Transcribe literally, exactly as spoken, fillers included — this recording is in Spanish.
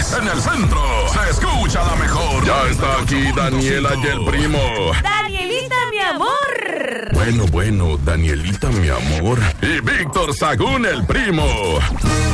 En el centro se escucha la mejor. Ya está aquí Daniela y el primo. Danielita, mi amor. Bueno, bueno, Danielita, mi amor. Y Víctor Sagún, el primo.